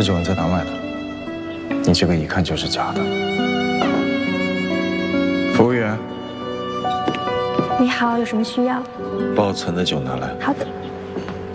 这酒你在哪买的？你这个一看就是假的。服务员， 你好，有什么需要？ 保存的酒拿来。 好的。